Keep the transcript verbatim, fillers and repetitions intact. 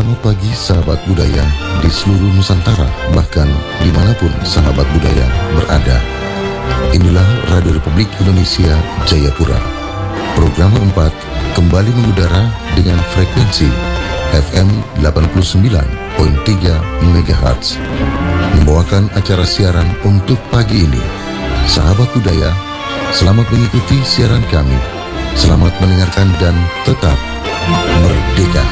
Selamat pagi sahabat budaya di seluruh Nusantara, bahkan dimanapun sahabat budaya berada. Inilah Radio Republik Indonesia Jayapura. Program empat kembali mengudara dengan frekuensi F M delapan puluh sembilan koma tiga megahertz, membawakan acara siaran untuk pagi ini. Sahabat budaya, selamat mengikuti siaran kami. Selamat mendengarkan dan tetap merdeka.